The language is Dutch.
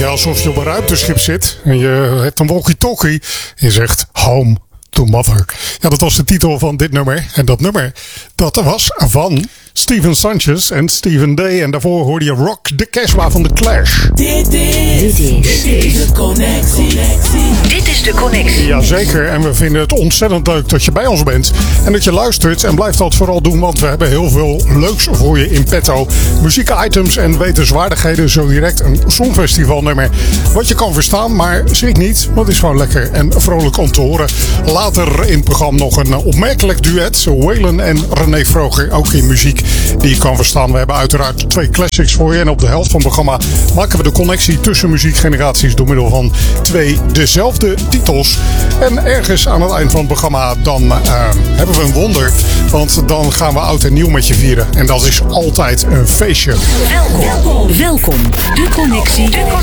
beetje alsof je op een ruimteschip zit en je hebt een walkie-talkie. Je zegt home to mother. Ja, dat was de titel van dit nummer. En dat nummer, dat was van Steven Sanchez en Stephen Day. En daarvoor hoorde je Rock the Casbah van The Clash. Dit is de connectie. Dit is de connectie. Jazeker, en we vinden het ontzettend leuk dat je bij ons bent. En dat je luistert en blijf dat vooral doen, want we hebben heel veel leuks voor je in petto. Muziekitems en wetenswaardigheden, zo direct een songfestivalnummer. Wat je kan verstaan, maar schrik niet, want het is gewoon lekker en vrolijk om te horen. Later in het programma nog een opmerkelijk duet. Waylon en René Vroger, ook in muziek die je kan verstaan. We hebben uiteraard 2 classics voor je. En op de helft van het programma maken we de connectie tussen muziekgeneraties door middel van 2 dezelfde titels. En ergens aan het eind van het programma dan hebben we een wonder. Want dan gaan we oud en nieuw met je vieren. En dat is altijd een feestje. Welkom. De connectie